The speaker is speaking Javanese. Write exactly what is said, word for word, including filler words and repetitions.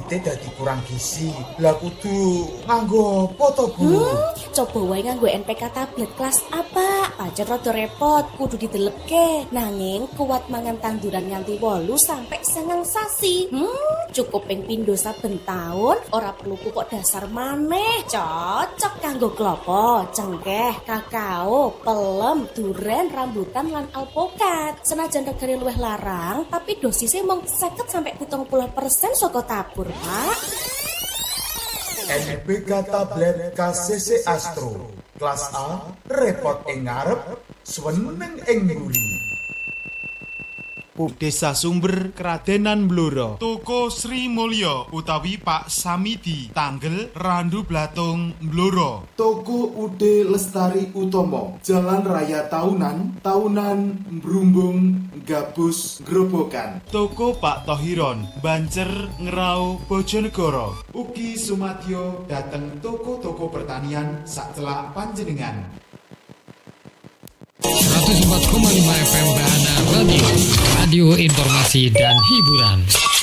duite dadi kurang gizi. Lah kudu nganggo apa to, Bu? Hmm, coba wae nganggo N P K tablet kelas apa? Pancen rada repot, kudu dideleke. Nanging kuat mangan tanduran nganti wolu sampai sangang sasi. Hmm, cukup ping pindho saben taun, ora perlu pupuk dasar maneh. Cocok kanggo klopo, cengkeh, kakao, pelem, duren, rambutan lan alpukat. Senajan regane luwih larang, tapi dosisnya mung seket sampai pitung puluh persen saka tabur, Pak. N P K tablet K C C Astro. Kelas A, repot ing ngarep, seneng ing mburi. Desa Sumber Kradenan Blora, Toko Sri Mulyo utawi Pak Samidi, Tanggel, Randu Blatung, Blora. Toko Ude Lestari Utomo, Jalan Raya Taunan, Taunan, Brumbung, Gabus, Grobogan. Toko Pak Tohiron, Bancer, Ngerau, Bojonegoro. Ugi sumadyo dateng toko-toko pertanian sacelak panjenengan. seratus empat koma lima F M Bahana Radio, radio informasi dan hiburan.